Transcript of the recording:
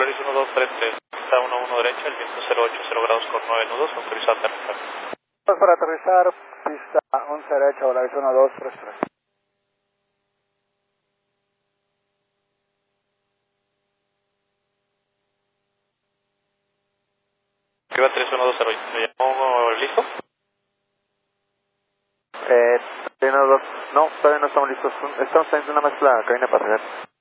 Polaris 1233, está 11 derecha, el viento 080 grados con 9 nudos, autorizado a aterrizar. Para aterrizar, pista 11 derecha, Polaris 1233. Arriba 31208, ¿me llamó listo? No, todavía no estamos listos. Estamos teniendo nada más la cabina pasajera.